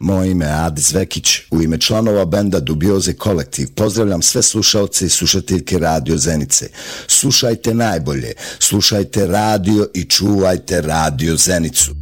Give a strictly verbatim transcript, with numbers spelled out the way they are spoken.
Moje ime je Adi Zvekić. U ime članova benda Dubioze Kolektiv pozdravljam sve slušaoce i slušateljke Radio Zenice. Slušajte najbolje, slušajte radio i čuvajte Radio Zenicu.